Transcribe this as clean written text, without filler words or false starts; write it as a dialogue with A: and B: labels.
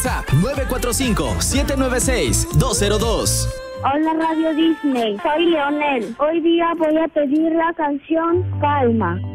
A: WhatsApp 945-796-202.
B: Hola Radio Disney, soy Leonel. Hoy día voy a pedir la canción Calma.